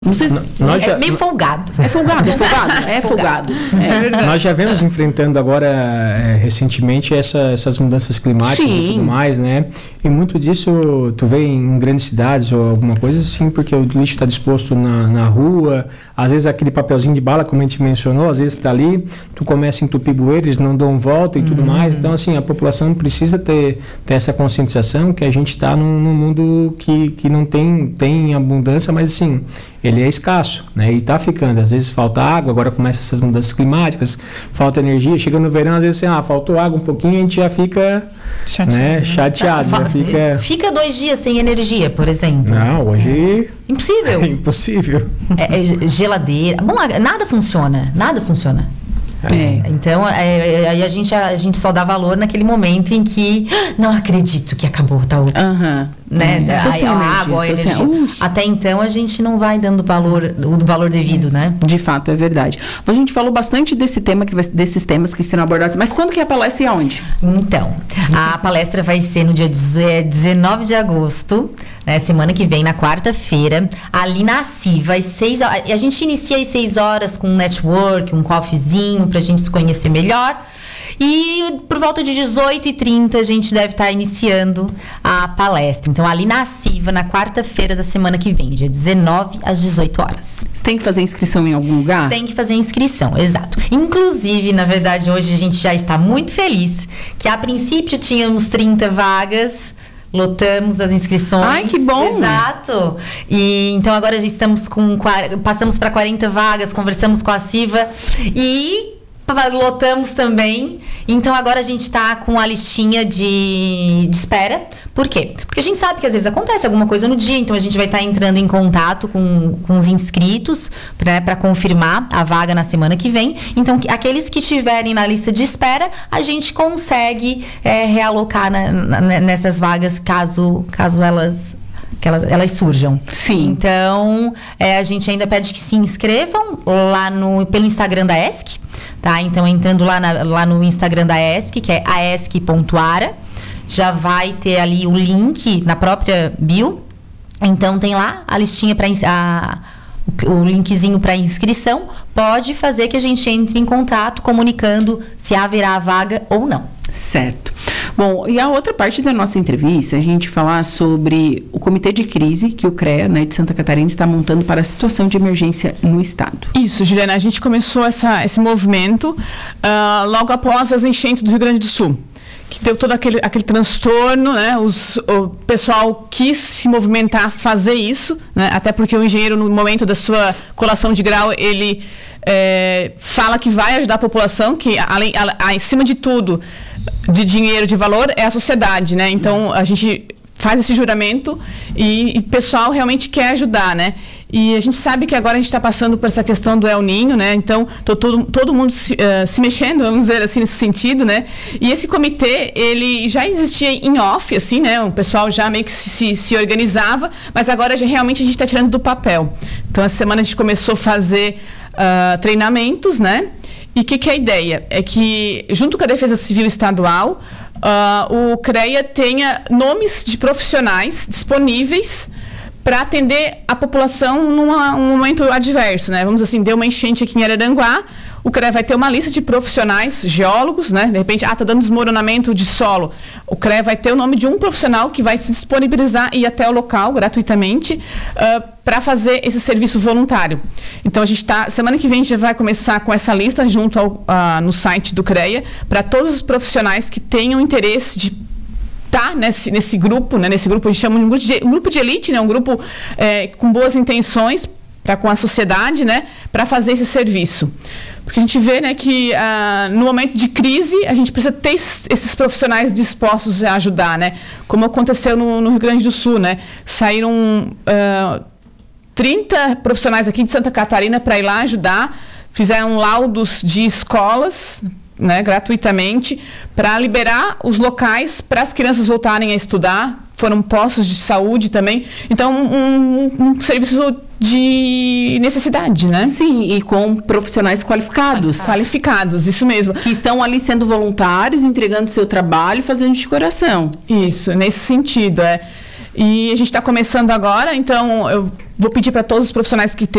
Não sei se... É meio folgado. É folgado. É verdade. Nós já vemos enfrentando agora, recentemente, essas mudanças climáticas e tudo mais, né? E muito disso tu vê em grandes cidades ou alguma coisa assim, porque o lixo está disposto na rua, às vezes aquele papelzinho de bala, como a gente mencionou, às vezes está ali, tu começa a entupir bueiro, eles não dão volta e tudo mais. Então, assim, a população precisa ter essa conscientização que a gente está num mundo que não tem abundância, mas assim, ele é escasso, né? E está ficando. Às vezes falta água, agora começam essas mudanças climáticas, falta energia, chega no verão, às vezes assim, faltou água um pouquinho, a gente já fica chateado. Fica 2 dias sem energia, por exemplo. Não, hoje... Impossível. É impossível. Geladeira... Bom, nada funciona. Então, aí a gente só dá valor naquele momento em que não acredito que acabou tal. Né? A água, a energia. Até então a gente não vai dando o valor devido, né? De fato, é verdade. A gente falou bastante desses temas que serão abordados, mas quando que é a palestra e aonde? Então, a palestra vai ser no dia 19 de agosto, né, semana que vem, na quarta-feira, ali na CIVA, às 6 horas. A gente inicia às 6 horas com um network, um coffeezinho, pra gente se conhecer melhor. E por volta de 18h30 a gente deve estar iniciando a palestra. Então, ali na CIVA, na quarta-feira da semana que vem, dia 19 às 18 horas. Você tem que fazer inscrição em algum lugar? Tem que fazer inscrição, exato. Inclusive, na verdade, hoje a gente já está muito feliz que a princípio tínhamos 30 vagas. Lotamos as inscrições. Ai, que bom! Exato. E então agora já passamos para 40 vagas, conversamos com a CIVA e lotamos também. Então agora a gente está com a listinha de espera. Por quê? Porque a gente sabe que às vezes acontece alguma coisa no dia, então a gente vai estar entrando em contato com os inscritos, né, para confirmar a vaga na semana que vem. Então, aqueles que estiverem na lista de espera, a gente consegue realocar nessas vagas caso elas surjam. Sim. Então, a gente ainda pede que se inscrevam lá pelo Instagram da ESC, tá? Então, entrando lá no Instagram da ESC, que é aesc.ara, já vai ter ali o link na própria bio. Então, tem lá a listinha o linkzinho para inscrição. Pode fazer que a gente entre em contato comunicando se haverá vaga ou não. Certo. Bom, e a outra parte da nossa entrevista, a gente falar sobre o comitê de crise que o CREA, né, de Santa Catarina, está montando para a situação de emergência no estado. Isso, Juliana, a gente começou esse movimento logo após as enchentes do Rio Grande do Sul, que deu todo aquele transtorno, né? O pessoal quis se movimentar, fazer isso, né? Até porque o engenheiro, no momento da sua colação de grau, ele fala que vai ajudar a população, que acima de tudo, de dinheiro, de valor, é a sociedade, né? Então, a gente faz esse juramento e o pessoal realmente quer ajudar, né? E a gente sabe que agora a gente está passando por essa questão do El Niño, né? Então, todo mundo se mexendo, vamos dizer assim, nesse sentido, né? E esse comitê, ele já existia em off, assim, né? O pessoal já meio que se organizava, mas agora realmente a gente está tirando do papel. Então, essa semana a gente começou a fazer treinamentos, né? E o que é a ideia? É que, junto com a Defesa Civil Estadual, o CREA tenha nomes de profissionais disponíveis para atender a população num momento adverso, né? Vamos assim, deu uma enchente aqui em Araranguá, o CREA vai ter uma lista de profissionais, geólogos, né? De repente, está dando desmoronamento de solo. O CREA vai ter o nome de um profissional que vai se disponibilizar e ir até o local gratuitamente para fazer esse serviço voluntário. Então, semana que vem a gente vai começar com essa lista junto no site do CREA para todos os profissionais que tenham interesse de estar nesse grupo, né? Nesse grupo a gente chama de um grupo de elite, né? Um grupo com boas intenções com a sociedade, né? Para fazer esse serviço. Porque a gente vê, né, que no momento de crise a gente precisa ter esses profissionais dispostos a ajudar, né? Como aconteceu no Rio Grande do Sul, né? Saíram 30 profissionais aqui de Santa Catarina para ir lá ajudar, fizeram laudos de escolas, né, gratuitamente, para liberar os locais para as crianças voltarem a estudar. Foram postos de saúde também. Então, um serviço de necessidade, né? Sim, e com profissionais qualificados. Qualificados, isso mesmo. Que estão ali sendo voluntários, entregando seu trabalho, fazendo de coração. Isso, nesse sentido, E a gente está começando agora, então eu vou pedir para todos os profissionais que